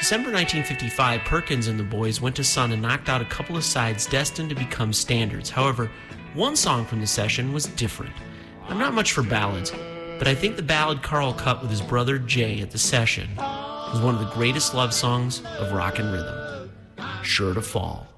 December 1955, Perkins and the boys went to Sun and knocked out a couple of sides destined to become standards. However, one song from the session was different. I'm not much for ballads, but I think the ballad Carl cut with his brother Jay at the session was one of the greatest love songs of rock and rhythm. Sure to Fall.